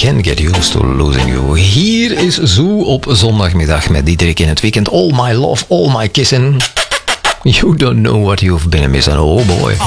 Can't Get Used to Losing You. Hier is Zoo op zondagmiddag met Diederik in het weekend. All my love, all my kissing. You don't know what you've been missing. Oh boy.